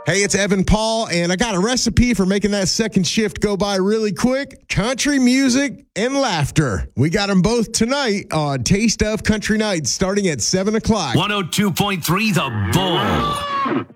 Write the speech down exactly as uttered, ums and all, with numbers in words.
Hey, it's Evan Paul, and I got a recipe for making that second shift go by really quick. Country music and laughter. We got them both tonight on Taste of Country Nights starting at seven o'clock. one oh two point three The Bull.